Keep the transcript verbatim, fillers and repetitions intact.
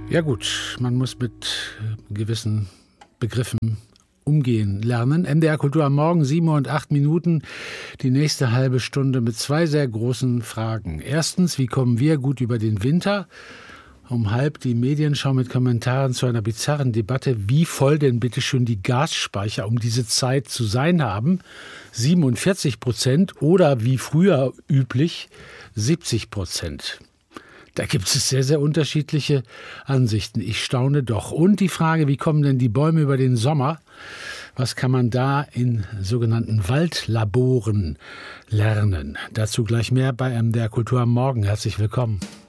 Ja gut, man muss mit gewissen Begriffen umgehen lernen. M D R Kultur am Morgen, sieben Uhr und acht Minuten. Die nächste halbe Stunde mit zwei sehr großen Fragen. Erstens, wie kommen wir gut über den Winter? Um halb die Medienschau mit Kommentaren zu einer bizarren Debatte, wie voll denn bitte schön die Gasspeicher um diese Zeit zu sein haben. siebenundvierzig Prozent oder wie früher üblich siebzig Prozent. Da gibt es sehr, sehr unterschiedliche Ansichten. Ich staune doch. Und die Frage, wie kommen denn die Bäume über den Sommer? Was kann man da in sogenannten Waldlaboren lernen? Dazu gleich mehr bei M D R Kultur am Morgen. Herzlich willkommen.